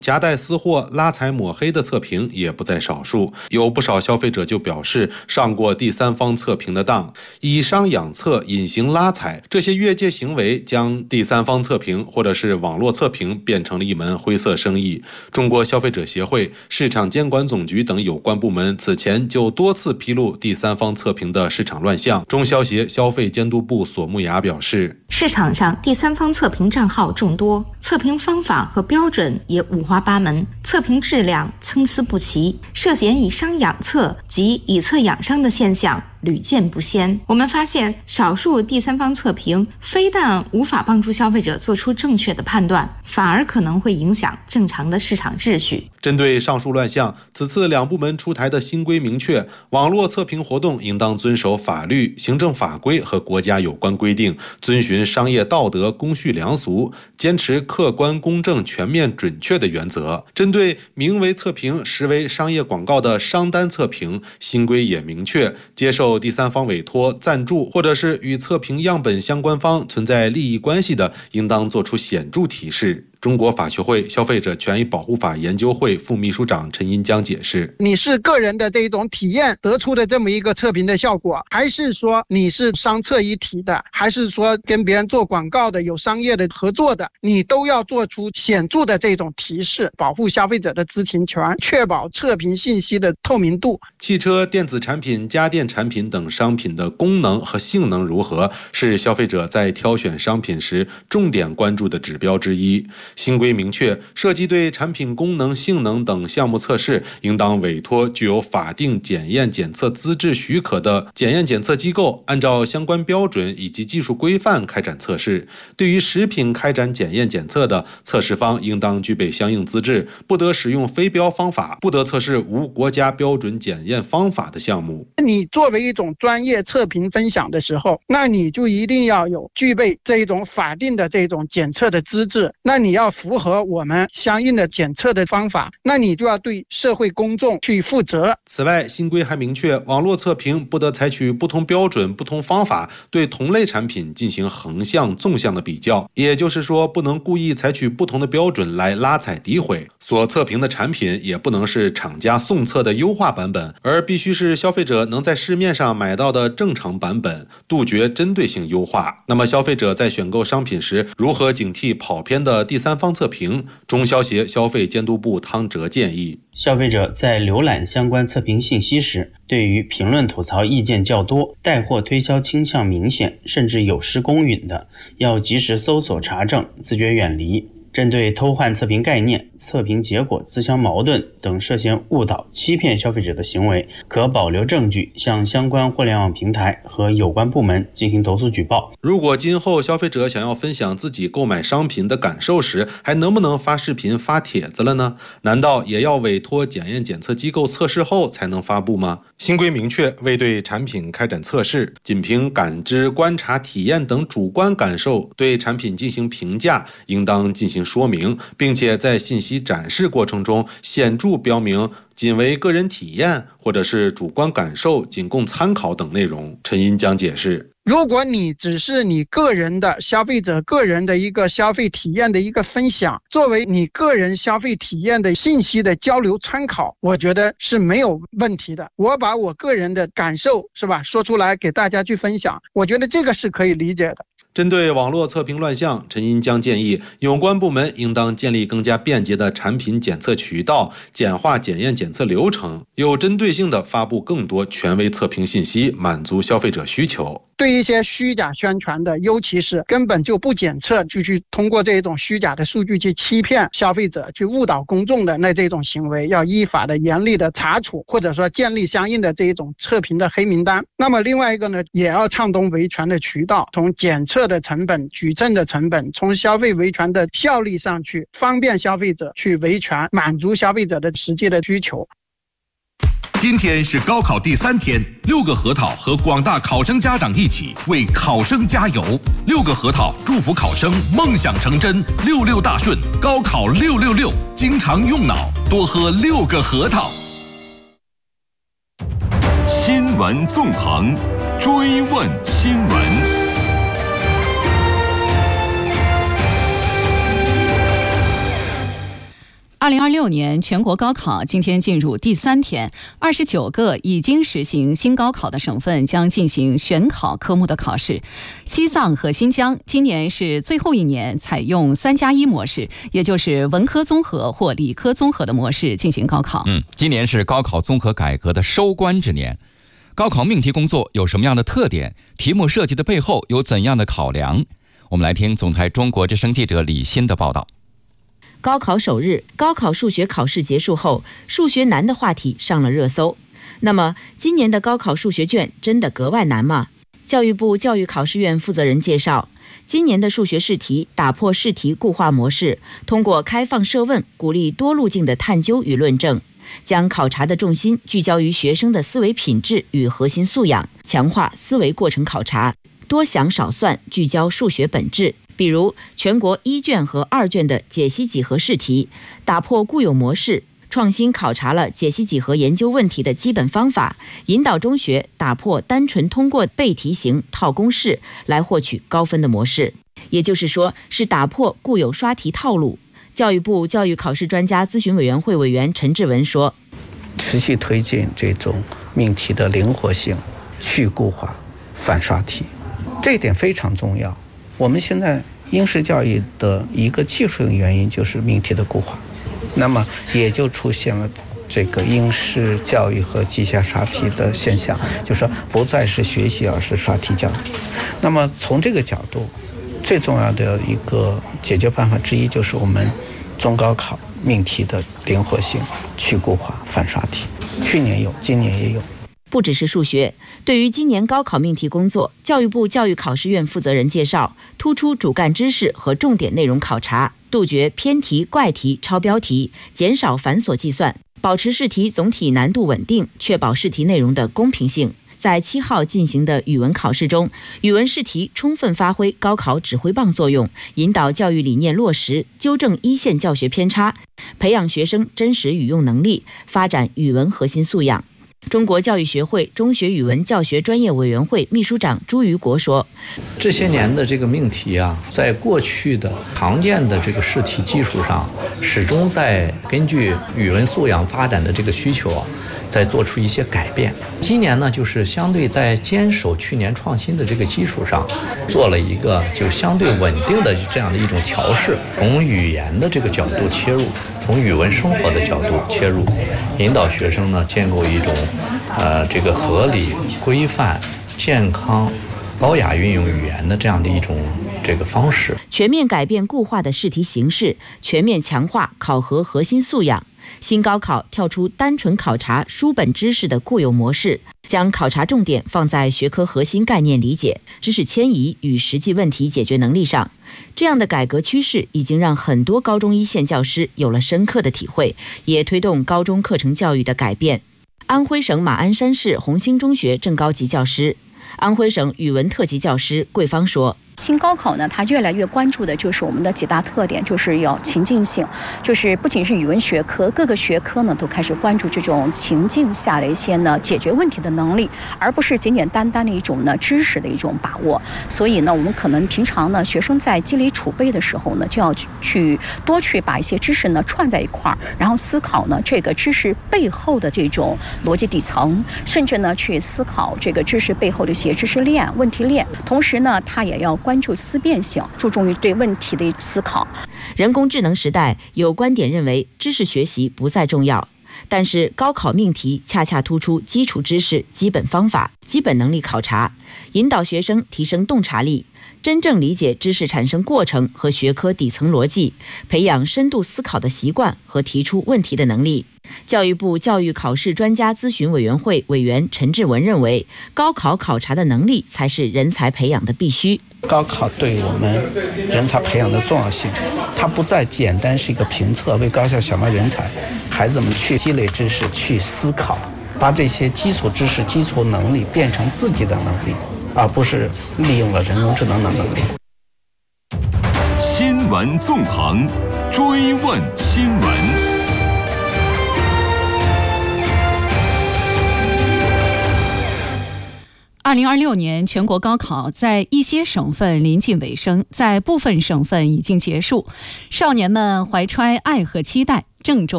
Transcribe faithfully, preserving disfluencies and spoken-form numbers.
夹带私货、拉踩抹黑的测评也不在少数，有不少消费者就表示上过第三方测评的当，以商养测、隐形拉踩这些越界行为，将第三方测评或者是网络测评变成了一门灰色生意。中国消费者协会、市场监管总局等有关部门此前就多次披露第三方测评的市场乱象。中消协消费监督部索木雅表示， 市场上第三方测评账号众多，测评方法和标准也五花八门，测评质量参差不齐，涉嫌以商养测及以测养商的现象屡见不鲜。我们发现，少数第三方测评非但无法帮助消费者做出正确的判断，反而可能会影响正常的市场秩序。 针对上述乱象，此次两部门出台的新规明确，网络测评活动应当遵守法律、行政法规和国家有关规定，遵循商业道德、公序良俗，坚持客观、公正、全面、准确的原则。针对名为测评实为商业广告的商单测评，新规也明确，接受第三方委托、赞助或者是与测评样本相关方存在利益关系的，应当作出显著提示。中国法学会消费者权益保护法研究会副秘书长陈银江解释， 你是个人的这种体验得出的这么一个测评的效果，还是说你是商测一体的，还是说跟别人做广告的，有商业的合作的，你都要做出显著的这种提示，保护消费者的知情权，确保测评信息的透明度。 汽车、电子产品、家电产品等商品的功能和性能如何，是消费者在挑选商品时重点关注的指标之一。新规明确，涉及对产品功能、性能等项目测试，应当委托具有法定检验检测资质许可的检验检测机构，按照相关标准以及技术规范开展测试。对于食品开展检验检测的，测试方应当具备相应资质，不得使用非标方法，不得测试无国家标准检验方法的项目。 你作为一种专业测评分享的时候，那你就一定要有具备这一种法定的这种检测的资质，那你要符合我们相应的检测的方法，那你就要对社会公众去负责。 此外，新规还明确，网络测评不得采取不同标准、不同方法对同类产品进行横向、纵向的比较，也就是说，不能故意采取不同的标准来拉踩诋毁。所测评的产品也不能是厂家送测的优化版本，而必须是消费者能在市面上买到的正常版本，杜绝针对性优化。那么，消费者在选购商品时，如何警惕跑偏的第三方测评？中消协消费监督部汤哲建议， 消费者在浏览相关测评信息时，对于评论吐槽意见较多、带货推销倾向明显，甚至有失公允的，要及时搜索查证，自觉远离。针对偷换测评概念、测评结果自相矛盾等涉嫌误导、欺骗消费者的行为，可保留证据向相关互联网平台和有关部门进行投诉举报。 如果今后消费者想要分享自己购买商品的感受时，还能不能发视频、发帖子了呢？难道也要委托检验检测机构测试后才能发布吗？新规明确，未对产品开展测试，仅凭感知、观察、体验等主观感受对产品进行评价，应当进行说明，并且在信息展示过程中显著标明仅为个人体验或者是主观感受，仅供参考等内容。陈银江解释， 如果你只是你个人的消费者个人的一个消费体验的一个分享，作为你个人消费体验的信息的交流参考，我觉得是没有问题的。我把我个人的感受是吧说出来给大家去分享，我觉得这个是可以理解的。 针对网络测评乱象，陈银江建议有关部门应当建立更加便捷的产品检测渠道，简化检验检测流程，有针对性地发布更多权威测评信息，满足消费者需求。 对一些虚假宣传的，尤其是根本就不检测，就去通过这种虚假的数据去欺骗消费者、去误导公众的那这种行为，要依法的严厉的查处，或者说建立相应的这一种测评的黑名单。那么另外一个呢，也要畅通维权的渠道，从检测的成本、举证的成本，从消费维权的效率上去方便消费者去维权，满足消费者的实际的需求。 今天是高考第三天，六个核桃和广大考生家长一起为考生加油。六个核桃祝福考生梦想成真，六六大顺，高考六六六，经常用脑，多喝六个核桃。 新闻纵横，追问新闻。 二零二六年全国高考今天进入第三天，二十九个已经实行新高考的省份将进行选考科目的考试。西藏和新疆今年是最后一年采用三加一模式，也就是文科综合或理科综合的模式进行高考。 嗯，今年是高考综合改革的收官之年。高考命题工作有什么样的特点？题目设计的背后有怎样的考量？我们来听总台中国之声记者李欣的报道。 高考首日，高考数学考试结束后，数学难的话题上了热搜。那么，今年的高考数学卷真的格外难吗？教育部教育考试院负责人介绍，今年的数学试题打破试题固化模式，通过开放设问，鼓励多路径的探究与论证，将考察的重心聚焦于学生的思维品质与核心素养，强化思维过程考察，多想少算，聚焦数学本质。比如全国一卷和二卷的解析几何试题，打破固有模式，创新考察了解析几何研究问题的基本方法，引导中学打破单纯通过背题型、套公式来获取高分的模式，也就是说是打破固有刷题套路。教育部教育考试专家咨询委员会委员陈志文说， 持续推进这种命题的灵活性、去固化、反刷题，这一点非常重要。我们现在应试教育的一个技术性原因就是命题的固化，那么也就出现了这个应试教育和绩效刷题的现象，就是说不再是学习，而是刷题教育。那么从这个角度，最重要的一个解决办法之一就是我们中高考命题的灵活性、去固化、反刷题。去年有，今年也有。 不只是数学，对于今年高考命题工作，教育部教育考试院负责人介绍，突出主干知识和重点内容考察，杜绝偏题、怪题、超标题，减少繁琐计算，保持试题总体难度稳定，确保试题内容的公平性。在七号进行的语文考试中，语文试题充分发挥高考指挥棒作用，引导教育理念落实，纠正一线教学偏差，培养学生真实语用能力，发展语文核心素养。中国教育学会中学语文教学专业委员会秘书长朱于国说， 这些年的这个命题啊，在过去的常见的这个试题基础上，始终在根据语文素养发展的这个需求啊，在做出一些改变。今年呢，就是相对在坚守去年创新的这个基础上，做了一个就相对稳定的这样的一种调试，从语言的这个角度切入，从语文生活的角度切入，引导学生呢建构一种呃这个合理、规范、健康、高雅运用语言的这样的一种这个方式。 全面改变固化的试题形式，全面强化考核核心素养。新高考跳出单纯考察书本知识的固有模式，将考察重点放在学科核心概念理解、知识迁移与实际问题解决能力上。这样的改革趋势已经让很多高中一线教师有了深刻的体会，也推动高中课程教育的改变。安徽省马鞍山市红星中学正高级教师、安徽省语文特级教师桂芳说， 新高考呢，它越来越关注的就是我们的几大特点，就是要情境性，就是不仅是语文学科，各个学科呢都开始关注这种情境下的一些呢解决问题的能力，而不是简简单单的一种呢知识的一种把握。所以呢，我们可能平常呢，学生在积累储备的时候呢，就要去多去把一些知识呢串在一块儿，然后思考呢这个知识背后的这种逻辑底层，甚至呢去思考这个知识背后的一些知识链、问题链。同时呢，他也要关注思辨性，注重于对问题的思考。 人工智能时代，有观点认为知识学习不再重要，但是高考命题恰恰突出基础知识、基本方法、基本能力考察，引导学生提升洞察力，真正理解知识产生过程和学科底层逻辑，培养深度思考的习惯和提出问题的能力。教育部教育考试专家咨询委员会委员陈志文认为，高考考察的能力才是人才培养的必须。 高考对我们人才培养的重要性，它不再简单是一个评测，为高校选拔人才，孩子们去积累知识，去思考，把这些基础知识、基础能力变成自己的能力，而不是利用了人工智能的能力。 新闻纵横，追问新闻。 二零二六年全国高考在一些省份临近尾声，在部分省份已经结束。少年们怀揣爱和期待， 郑重